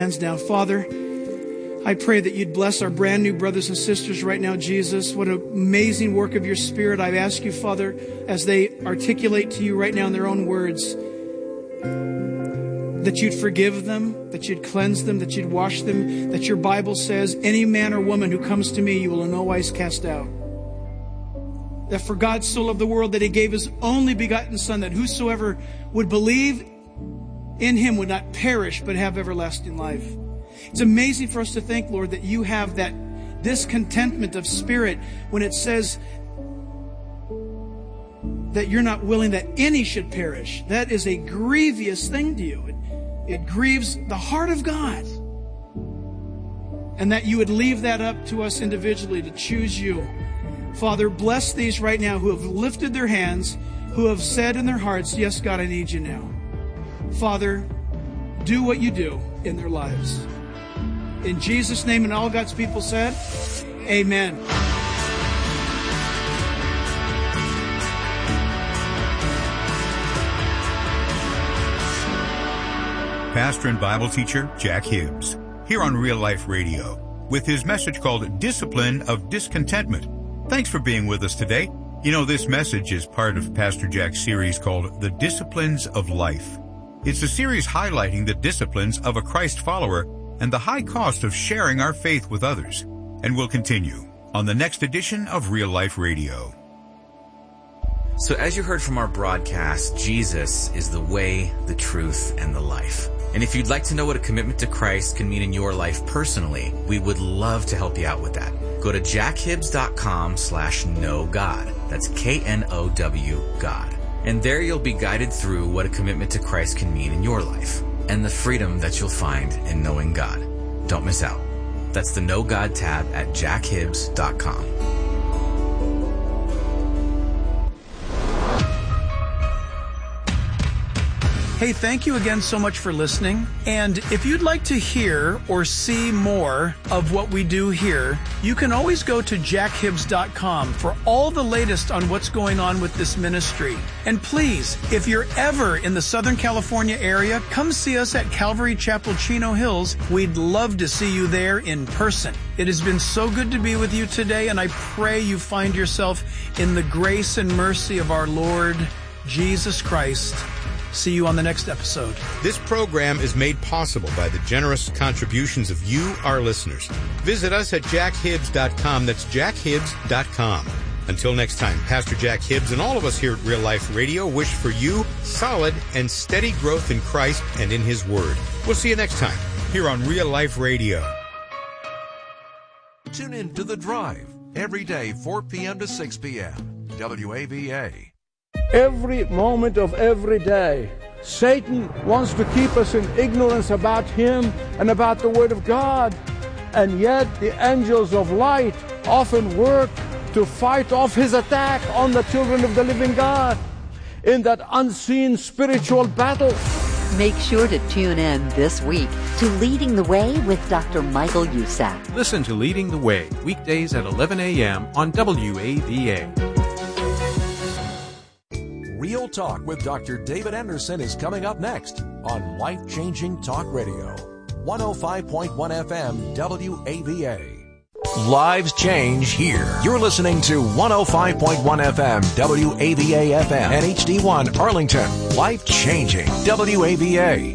hands now. Father, I pray that you'd bless our brand new brothers and sisters right now, Jesus. What an amazing work of your Spirit. I ask you, Father, as they articulate to you right now in their own words, that you'd forgive them, that you'd cleanse them, that you'd wash them, that your Bible says, any man or woman who comes to me, you will in no wise cast out. That for God so loved the world that he gave his only begotten Son, that whosoever would believe in him would not perish, but have everlasting life. It's amazing for us to think, Lord, that you have that discontentment of spirit when it says that you're not willing that any should perish. That is a grievous thing to you. It grieves the heart of God. And that you would leave that up to us individually to choose you. Father, bless these right now who have lifted their hands, who have said in their hearts, yes, God, I need you now. Father, do what you do in their lives. In Jesus' name, and all God's people said, amen. Pastor and Bible teacher Jack Hibbs, here on Real Life Radio, with his message called Discipline of Discontentment. Thanks for being with us today. You know, this message is part of Pastor Jack's series called The Disciplines of Life. It's a series highlighting the disciplines of a Christ follower and the high cost of sharing our faith with others. And we'll continue on the next edition of Real Life Radio. So as you heard from our broadcast, Jesus is the way, the truth, and the life. And if you'd like to know what a commitment to Christ can mean in your life personally, we would love to help you out with that. Go to jackhibbs.com/knowgod. That's KNOW God. And there you'll be guided through what a commitment to Christ can mean in your life and the freedom that you'll find in knowing God. Don't miss out. That's the Know God tab at jackhibbs.com. Hey, thank you again so much for listening. And if you'd like to hear or see more of what we do here, you can always go to jackhibbs.com for all the latest on what's going on with this ministry. And please, if you're ever in the Southern California area, come see us at Calvary Chapel, Chino Hills. We'd love to see you there in person. It has been so good to be with you today, and I pray you find yourself in the grace and mercy of our Lord Jesus Christ. See you on the next episode. This program is made possible by the generous contributions of you, our listeners. Visit us at jackhibbs.com. That's jackhibbs.com. Until next time, Pastor Jack Hibbs and all of us here at Real Life Radio wish for you solid and steady growth in Christ and in His Word. We'll see you next time here on Real Life Radio. Tune in to The Drive every day, 4 p.m. to 6 p.m. WAVA. Every moment of every day, Satan wants to keep us in ignorance about him and about the Word of God. And yet the angels of light often work to fight off his attack on the children of the living God in that unseen spiritual battle. Make sure to tune in this week to Leading the Way with Dr. Michael Usack. Listen to Leading the Way, weekdays at 11 a.m. on WAVA. Real Talk with Dr. David Anderson is coming up next on Life Changing Talk Radio, 105.1 FM WAVA. Lives change here. You're listening to 105.1 FM WAVA FM and HD1 Arlington. Life changing WAVA.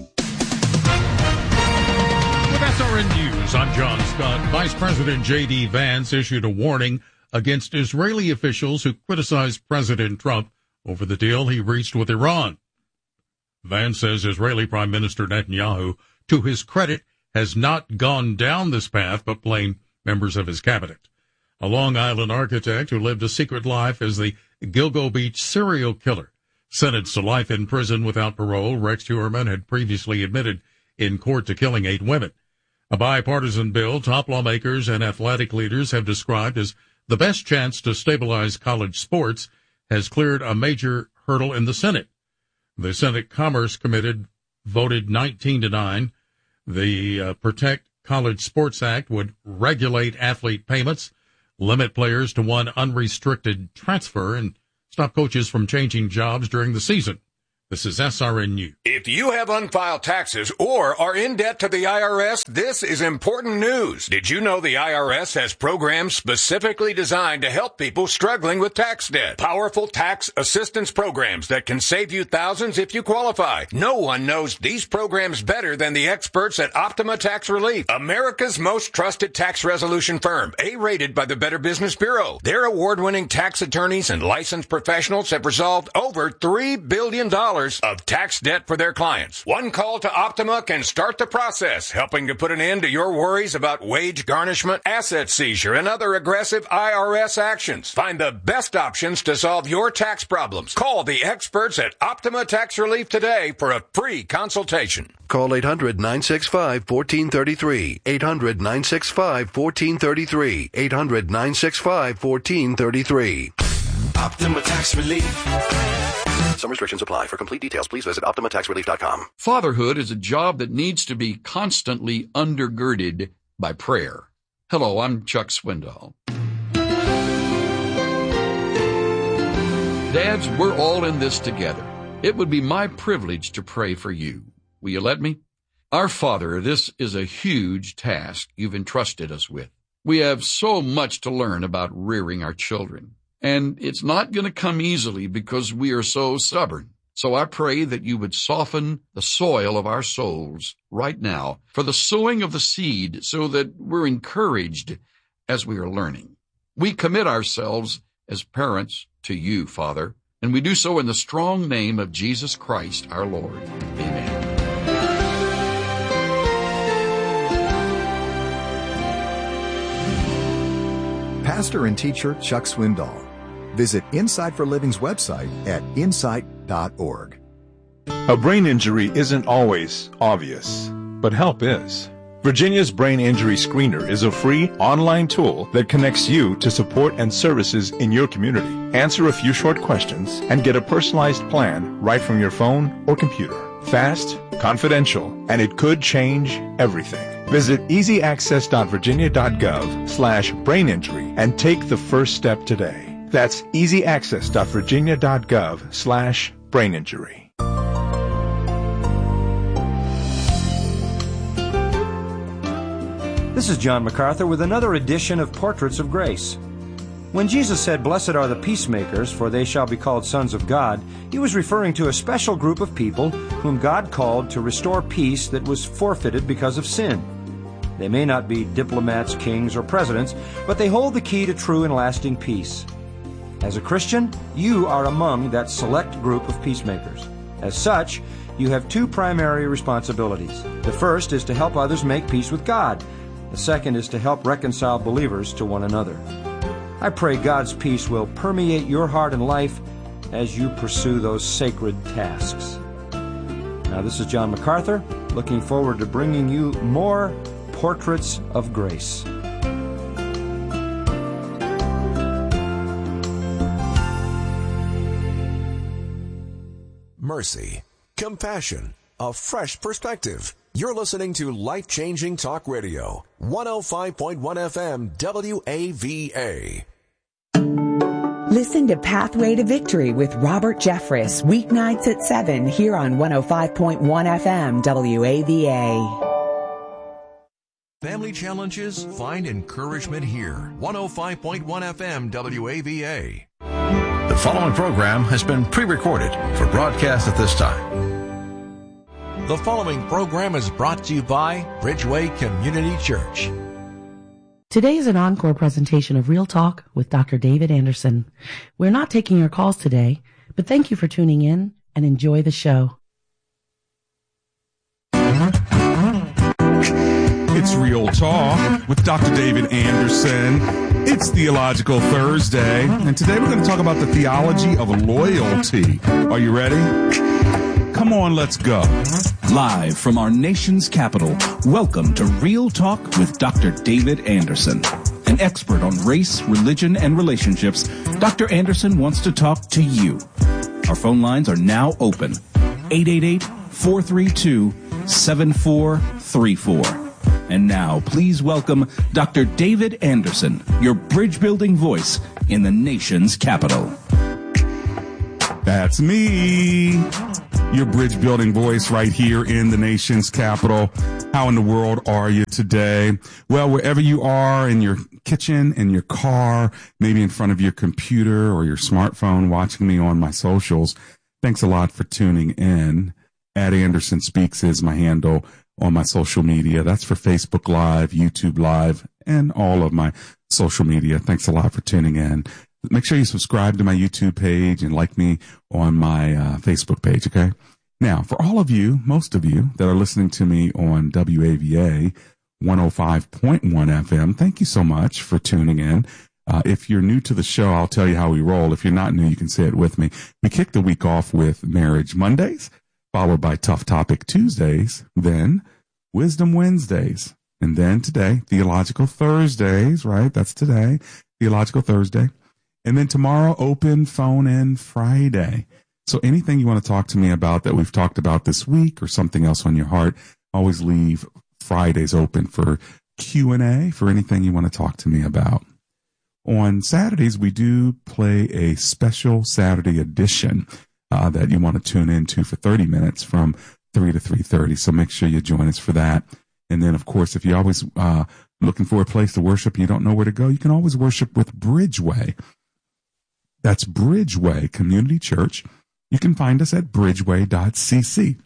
With SRN News, I'm John Scott. Vice President J.D. Vance issued a warning against Israeli officials who criticized President Trump over the deal he reached with Iran. Vance says Israeli Prime Minister Netanyahu, to his credit, has not gone down this path but blamed members of his cabinet. A Long Island architect who lived a secret life as the Gilgo Beach serial killer, sentenced to life in prison without parole, Rex Heuermann had previously admitted in court to killing 8 women. A bipartisan bill top lawmakers and athletic leaders have described as the best chance to stabilize college sports has cleared a major hurdle in the Senate. The Senate Commerce Committee voted 19-9. The Protect College Sports Act would regulate athlete payments, limit players to 1 unrestricted transfer, and stop coaches from changing jobs during the season. This is SRN News. If you have unfiled taxes or are in debt to the IRS, this is important news. Did you know the IRS has programs specifically designed to help people struggling with tax debt? Powerful tax assistance programs that can save you thousands if you qualify. No one knows these programs better than the experts at Optima Tax Relief, America's most trusted tax resolution firm, A-rated by the Better Business Bureau. Their award-winning tax attorneys and licensed professionals have resolved over $3 billion of tax debt for their clients. One call to Optima can start the process, helping to put an end to your worries about wage garnishment, asset seizure, and other aggressive IRS actions. Find the best options to solve your tax problems. Call the experts at Optima Tax Relief today for a free consultation. Call 800-965-1433. 800-965-1433. 800-965-1433. Optima Tax Relief. Some restrictions apply. For complete details, please visit OptimaTaxRelief.com. Fatherhood is a job that needs to be constantly undergirded by prayer. Hello, I'm Chuck Swindoll. Dads, we're all in this together. It would be my privilege to pray for you. Will you let me? Our Father, this is a huge task you've entrusted us with. We have so much to learn about rearing our children. And it's not going to come easily because we are so stubborn. So I pray that you would soften the soil of our souls right now for the sowing of the seed so that we're encouraged as we are learning. We commit ourselves as parents to you, Father, and we do so in the strong name of Jesus Christ, our Lord. Amen. Pastor and teacher Chuck Swindoll. Visit Insight for Living's website at insight.org. A brain injury isn't always obvious, but help is. Virginia's Brain Injury Screener is a free online tool that connects you to support and services in your community. Answer a few short questions and get a personalized plan right from your phone or computer. Fast, confidential, and it could change everything. Visit easyaccess.virginia.gov/braininjury and take the first step today. That's easyaccess.virginia.gov/braininjury. This is John MacArthur with another edition of Portraits of Grace. When Jesus said, "Blessed are the peacemakers, for they shall be called sons of God," he was referring to a special group of people whom God called to restore peace that was forfeited because of sin. They may not be diplomats, kings, or presidents, but they hold the key to true and lasting peace. As a Christian, you are among that select group of peacemakers. As such, you have two primary responsibilities. The first is to help others make peace with God. The second is to help reconcile believers to one another. I pray God's peace will permeate your heart and life as you pursue those sacred tasks. Now, this is John MacArthur, looking forward to bringing you more Portraits of Grace. Mercy, compassion, a fresh perspective. You're listening to Life-Changing Talk Radio, 105.1 FM WAVA. Listen to Pathway to Victory with Robert Jeffress, weeknights at 7 here on 105.1 FM WAVA. Family challenges? Find encouragement here. 105.1 FM WAVA. The following program has been pre-recorded for broadcast at this time. The following program is brought to you by Bridgeway Community Church. Today is an encore presentation of Real Talk with Dr. David Anderson. We're not taking your calls today, but thank you for tuning in and enjoy the show. It's Real Talk with Dr. David Anderson. It's Theological Thursday, and today we're going to talk about the theology of loyalty. Are you ready? Come on, let's go. Live from our nation's capital, welcome to Real Talk with Dr. David Anderson. An expert on race, religion, and relationships, Dr. Anderson wants to talk to you. Our phone lines are now open. 888-432-7434. And now, please welcome Dr. David Anderson, your bridge-building voice in the nation's capital. That's me. your bridge building voice right here in the nation's capital. How in the world are you today? Well, wherever you are, in your kitchen, in your car, maybe in front of your computer or your smartphone, watching me on my socials, thanks a lot for tuning in. @Anderson Speaks is my handle on my social media. That's for Facebook Live, YouTube Live, and all of my social media. Thanks a lot for tuning in. Make sure you subscribe to my YouTube page and like me on my Facebook page, okay? Now, for all of you, most of you that are listening to me on WAVA 105.1 FM, thank you so much for tuning in. If you're new to the show, I'll tell you how we roll. If you're not new, you can say it with me. We kick the week off with Marriage Mondays, followed by Tough Topic Tuesdays, then Wisdom Wednesdays, and then today, Theological Thursdays, right? That's today, Theological Thursday. And then tomorrow, Open Phone In Friday. So anything you want to talk to me about that we've talked about this week or something else on your heart, always leave Fridays open for Q&A for anything you want to talk to me about. On Saturdays, we do play a special Saturday edition that you want to tune into for 30 minutes from 3 to 3:30. So make sure you join us for that. And then, of course, if you're always looking for a place to worship, you don't know where to go, you can always worship with Bridgeway. That's Bridgeway Community Church. You can find us at bridgeway.cc.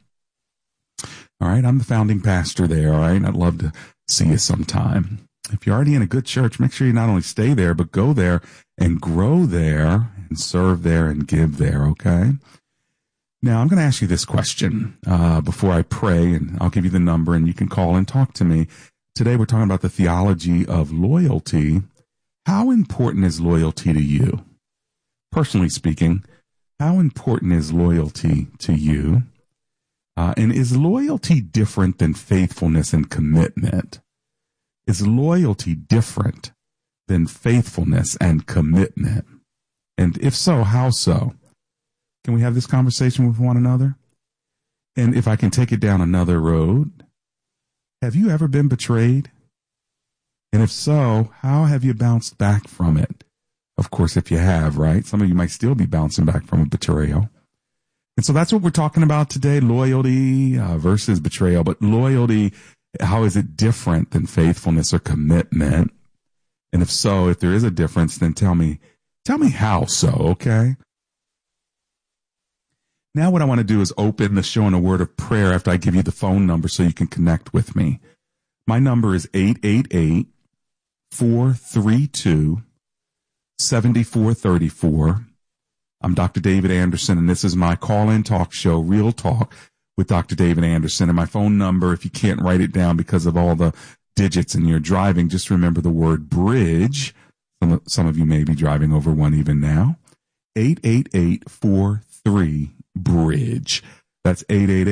All right, I'm the founding pastor there, all right? I'd love to see you sometime. If you're already in a good church, make sure you not only stay there, but go there and grow there and serve there and give there, okay? Now, I'm going to ask you this question before I pray, and I'll give you the number, and you can call and talk to me. Today, we're talking about the theology of loyalty. How important is loyalty to you? Personally speaking, how important is loyalty to you? And is loyalty different than faithfulness and commitment? Is loyalty different than faithfulness and commitment? And if so, how so? Can we have this conversation with one another? And if I can take it down another road, have you ever been betrayed? And if so, how have you bounced back from it? Of course, if you have, right? Some of you might still be bouncing back from a betrayal. And so that's what we're talking about today, loyalty versus betrayal. But loyalty, how is it different than faithfulness or commitment? And if so, if there is a difference, then tell me how so, okay? Now what I want to do is open the show in a word of prayer after I give you the phone number so you can connect with me. My number is 888-432-7434. I'm Dr. David Anderson, and this is my call-in talk show, Real Talk with Dr. David Anderson. And my phone number, if you can't write it down because of all the digits and you're driving, just remember the word bridge. Some of you may be driving over one even now. 888-43-BRIDGE. That's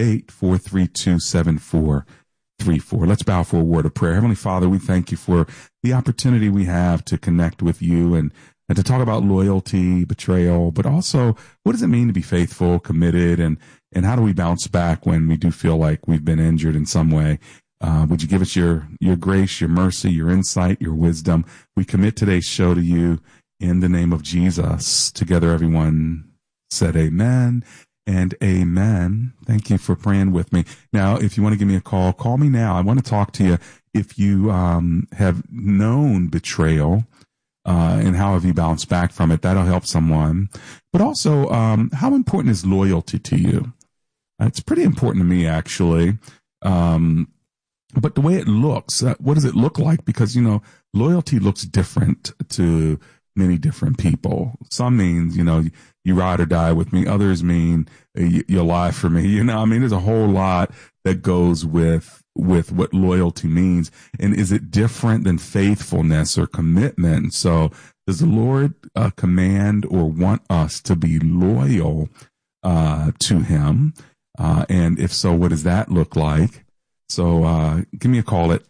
888-432-7434. Let's bow for a word of prayer. Heavenly Father, we thank you for the opportunity we have to connect with you and to talk about loyalty, betrayal, but also what does it mean to be faithful, committed, and how do we bounce back when we do feel like we've been injured in some way? Would you give us your grace, your mercy, your insight, your wisdom? We commit today's show to you in the name of Jesus. Together, everyone said amen and amen. Thank you for praying with me. Now, if you want to give me a call, call me now. I want to talk to you if you have known betrayal. And how have you bounced back from it? That'll help someone. But also, how important is loyalty to you? It's pretty important to me, actually. But the way it looks, what does it look like? Because, loyalty looks different to many different people. Some means, you ride or die with me. Others mean you'll lie for me. There's a whole lot that goes with what loyalty means. And is it different than faithfulness or commitment? So does the Lord command or want us to be loyal to him? And if so, what does that look like? So give me a call at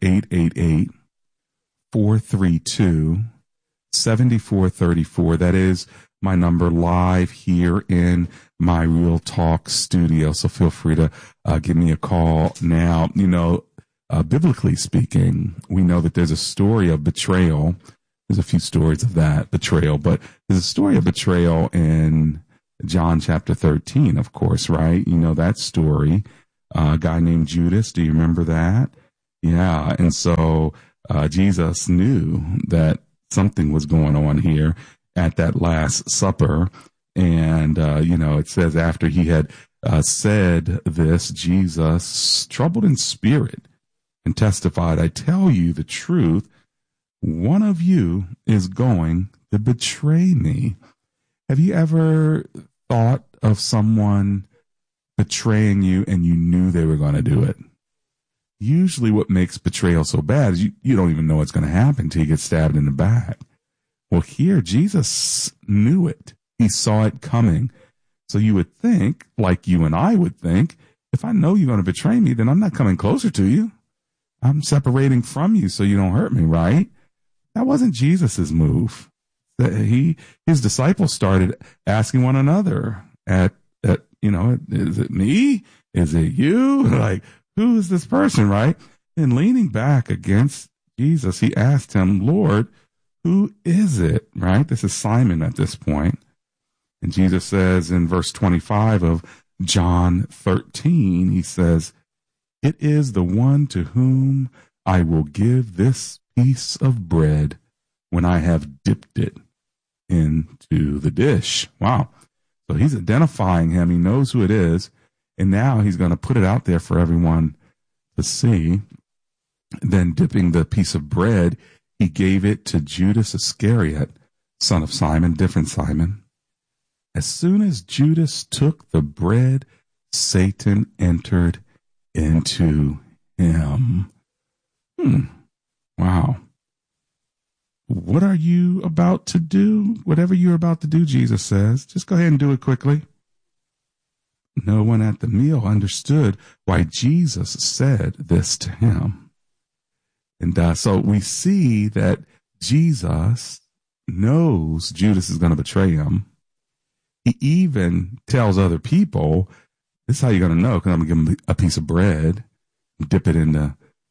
888-432-7434. That is my number live here in my Real Talk studio. So feel free to give me a call now. Biblically speaking, we know that there's a story of betrayal. There's a few stories of that betrayal, but there's a story of betrayal in John chapter 13, of course, right? You know that story. A guy named Judas. Do you remember that? Yeah. And so Jesus knew that something was going on here at that Last Supper. And, it says after he had said this, Jesus, troubled in spirit, and testified, I tell you the truth, one of you is going to betray me. Have you ever thought of someone betraying you and you knew they were going to do it? Usually what makes betrayal so bad is you don't even know what's going to happen until you get stabbed in the back. Well, here, Jesus knew it. He saw it coming. So you would think, like you and I would think, if I know you're going to betray me, then I'm not coming closer to you. I'm separating from you so you don't hurt me, right? That wasn't Jesus's move. His disciples started asking one another is it me? Is it you? Like, who is this person, right? And leaning back against Jesus, he asked him, Lord, who is it, right? This is Simon at this point. And Jesus says in verse 25 of John 13, he says, it is the one to whom I will give this piece of bread when I have dipped it into the dish. Wow. So he's identifying him. He knows who it is. And now he's going to put it out there for everyone to see. Then dipping the piece of bread, he gave it to Judas Iscariot, son of Simon, different Simon. As soon as Judas took the bread, Satan entered into him. Wow. What are you about to do? Whatever you're about to do, Jesus says, just go ahead and do it quickly. No one at the meal understood why Jesus said this to him. And so we see that Jesus knows Judas is going to betray him. He even tells other people, this is how you're going to know, because I'm going to give him a piece of bread, dip it in the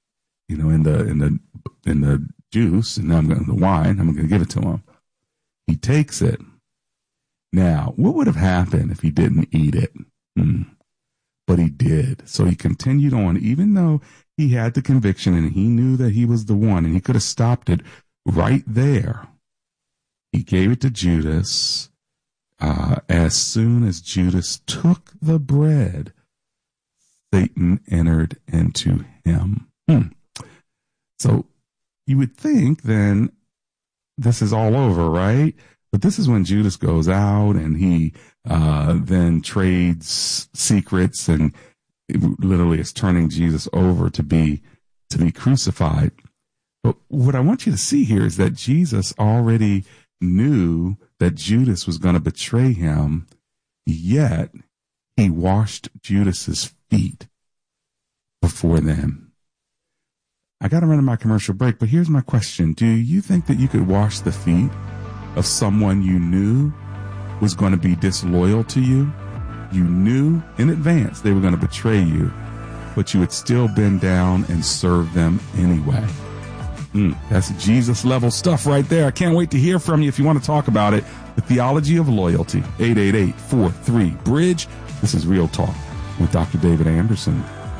juice, and then the wine. I'm going to give it to him. He takes it. Now, what would have happened if he didn't eat it? But he did. So he continued on, even though he had the conviction and he knew that he was the one, and he could have stopped it right there. He gave it to Judas. As soon as Judas took the bread, Satan entered into him. So you would think then this is all over, right? But this is when Judas goes out and he then trades secrets and literally is turning Jesus over to be crucified. But what I want you to see here is that Jesus already knew that Judas was going to betray him, yet he washed Judas's feet before then. I got to run to my commercial break, but here's my question. Do you think that you could wash the feet of someone you knew was going to be disloyal to you? You knew in advance they were going to betray you, but you would still bend down and serve them anyway. That's Jesus level stuff right there. I can't wait to hear from you if you want to talk about it. The Theology of Loyalty, 888-43-BRIDGE. This is Real Talk with Dr. David Anderson.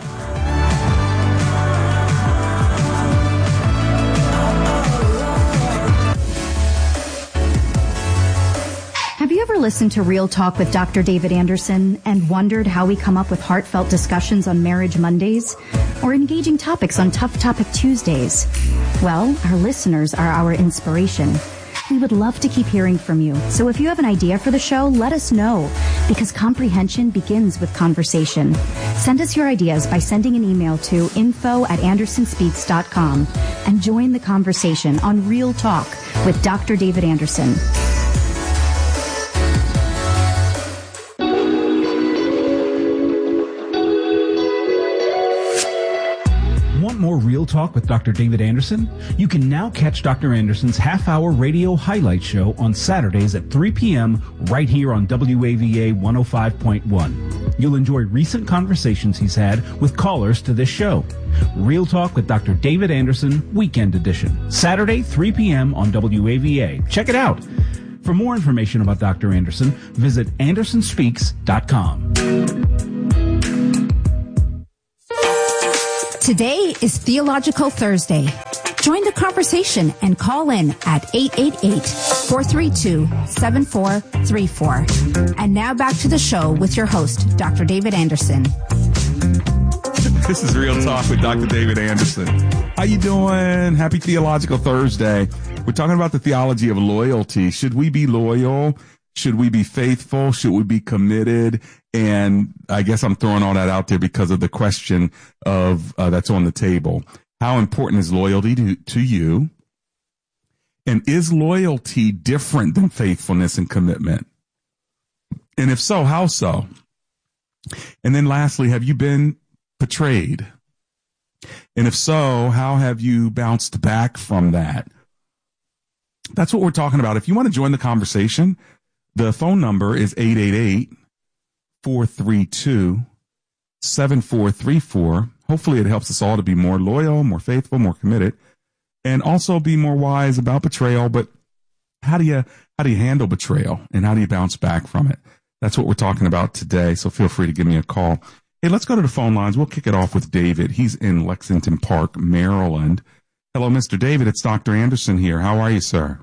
Have you ever listened to Real Talk with Dr. David Anderson and wondered how we come up with heartfelt discussions on Marriage Mondays or engaging topics on Tough Topic Tuesdays? Well, our listeners are our inspiration. We would love to keep hearing from you. So if you have an idea for the show, let us know, because comprehension begins with conversation. Send us your ideas by sending an email to info@andersonspeaks.com and join the conversation on Real Talk with Dr. David Anderson. More Real Talk with Dr. David Anderson? You can now catch Dr. Anderson's half-hour radio highlight show on Saturdays at 3 p.m. right here on WAVA 105.1. You'll enjoy recent conversations he's had with callers to this show. Real Talk with Dr. David Anderson, Weekend Edition. Saturday, 3 p.m. on WAVA. Check it out. For more information about Dr. Anderson, visit andersonspeaks.com. Today is Theological Thursday. Join the conversation and call in at 888-432-7434. And now back to the show with your host, Dr. David Anderson. This is Real Talk with Dr. David Anderson. How you doing? Happy Theological Thursday. We're talking about the theology of loyalty. Should we be loyal? Should we be faithful? Should we be committed? And I guess I'm throwing all that out there because of the question of that's on the table. How important is loyalty to you? And is loyalty different than faithfulness and commitment? And if so, how so? And then lastly, have you been betrayed? And if so, how have you bounced back from that? That's what we're talking about. If you want to join the conversation, the phone number is 888-432-7434. Hopefully it helps us all to be more loyal, more faithful, more committed, and also be more wise about betrayal. But how do you handle betrayal, and how do you bounce back from it? That's what we're talking about today. So feel free to give me a call. Hey, let's go to the phone lines. We'll kick it off with David. He's in Lexington Park, Maryland. Hello, Mr. David. It's Dr. Anderson here. How are you, sir?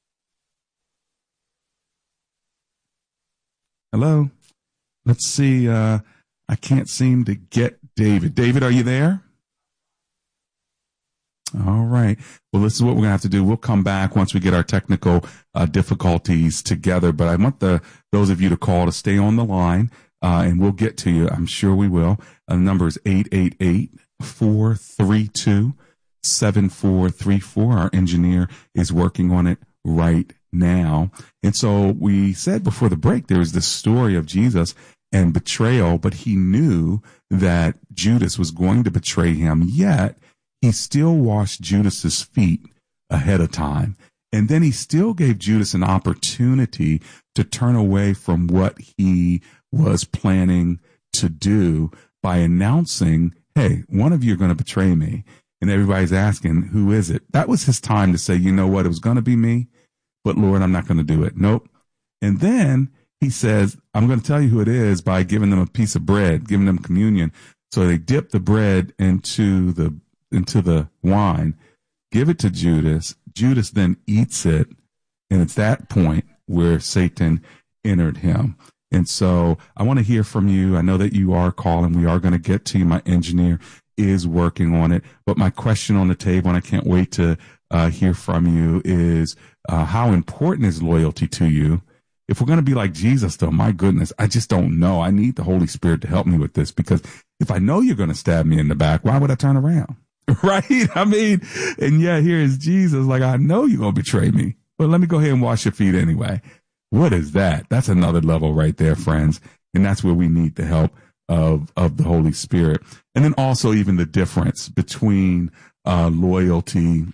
Hello. Let's see. I can't seem to get David. David, are you there? All right. Well, this is what we're going to have to do. We'll come back once we get our technical difficulties together. But I want those of you to call to stay on the line, and we'll get to you. I'm sure we will. The number is 888-432-7434. Our engineer is working on it right now. And so we said before the break, there was this story of Jesus and betrayal, but he knew that Judas was going to betray him, yet he still washed Judas's feet ahead of time. And then he still gave Judas an opportunity to turn away from what he was planning to do by announcing, hey, one of you are going to betray me. And everybody's asking, who is it? That was his time to say, you know what, it was going to be me, but Lord, I'm not going to do it. Nope. And then he says, I'm going to tell you who it is by giving them a piece of bread, giving them communion. So they dip the bread into the wine, give it to Judas. Judas then eats it. And it's that point where Satan entered him. And so I want to hear from you. I know that you are calling. We are going to get to you. My engineer is working on it. But my question on the table, and I can't wait to hear from you, is how important is loyalty to you? If we're going to be like Jesus, though, my goodness, I just don't know. I need the Holy Spirit to help me with this, because if I know you're going to stab me in the back, why would I turn around? Right? I mean, and yeah, here is Jesus. Like, I know you're going to betray me, but let me go ahead and wash your feet anyway. What is that? That's another level right there, friends. And that's where we need the help of the Holy Spirit. And then also even the difference between loyalty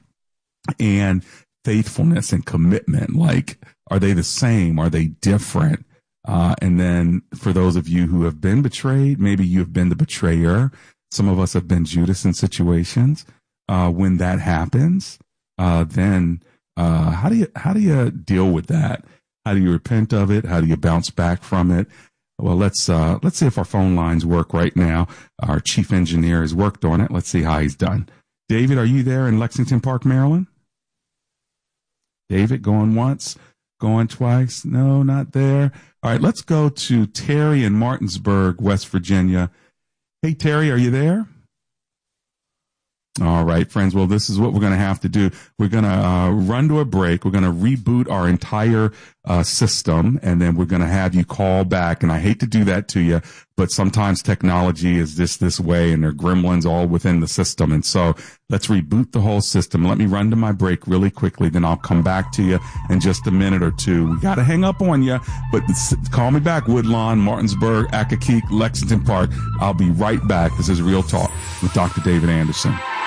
and faithfulness and commitment. Like, are they the same? Are they different? And then for those of you who have been betrayed, maybe you have been the betrayer. Some of us have been Judas in situations. When that happens, then how do you deal with that? How do you repent of it? How do you bounce back from it? Well, let's see if our phone lines work right now. Our chief engineer has worked on it. Let's see how he's done. David, are you there in Lexington Park, Maryland? David, going once, going twice. No, not there. All right, let's go to Terry in Martinsburg, West Virginia. Hey, Terry, are you there? All right, friends. Well, this is what we're going to have to do. We're going to run to a break. We're going to reboot our entire system, and then we're going to have you call back. And I hate to do that to you, but sometimes technology is this way, and there are gremlins all within the system. And so let's reboot the whole system. Let me run to my break really quickly, then I'll come back to you in just a minute or two. We got to hang up on you, but call me back. Woodlawn, Martinsburg, Accokeek, Lexington Park. I'll be right back. This is Real Talk with Dr. David Anderson.